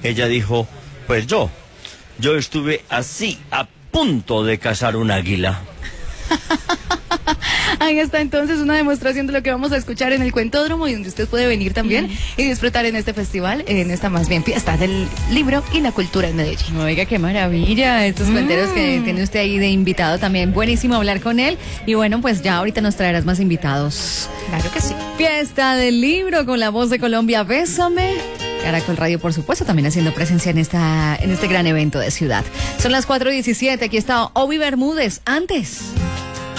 ella dijo, pues yo estuve así, a punto de cazar un águila. Ahí está entonces una demostración de lo que vamos a escuchar en el Cuentódromo y donde usted puede venir también y disfrutar en este festival, en esta más bien fiesta del libro y la cultura en Medellín. Oiga, qué maravilla, estos cuenteros que tiene usted ahí de invitado también. Buenísimo hablar con él y bueno, pues ya ahorita nos traerás más invitados. Claro que sí. Fiesta del libro con la voz de Colombia, Bésame. Caracol Radio, por supuesto, también haciendo presencia en este gran evento de ciudad. Son las 4:17, aquí está Obi Bermúdez, antes.